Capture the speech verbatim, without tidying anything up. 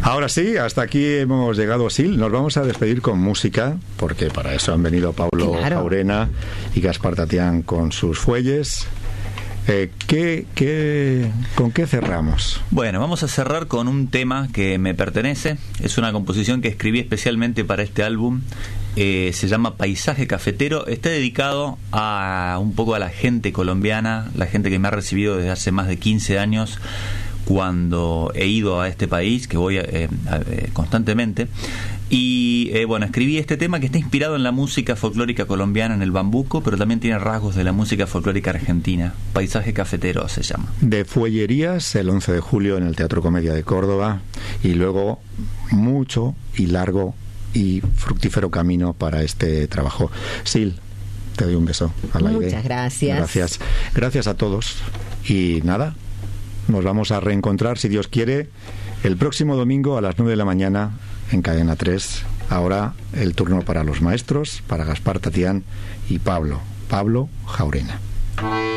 Ahora sí, hasta aquí hemos llegado, Sil. Nos vamos a despedir con música, porque para eso han venido Pablo Claro. Jaurena y Gaspar Tatián con sus fuelles. Eh, ¿qué, qué, ¿Con qué cerramos? Bueno, vamos a cerrar con un tema que me pertenece. Es una composición que escribí especialmente para este álbum. Eh, se llama Paisaje Cafetero. Está dedicado a un poco a la gente colombiana, la gente que me ha recibido desde hace más de quince años cuando he ido a este país, que voy eh, eh, constantemente. Y eh, bueno, escribí este tema que está inspirado en la música folclórica colombiana, en el bambuco, pero también tiene rasgos de la música folclórica argentina. Paisaje Cafetero se llama. De Fuellerías, el once de julio en el Teatro Comedia de Córdoba, y luego mucho y largo y fructífero camino para este trabajo. Sil, te doy un beso al aire. Muchas gracias. Gracias. Gracias a todos. Y nada, nos vamos a reencontrar, si Dios quiere, el próximo domingo a las nueve de la mañana en Cadena tres. Ahora el turno para los maestros, para Gaspar Tatián y Pablo, Pablo Jaurena.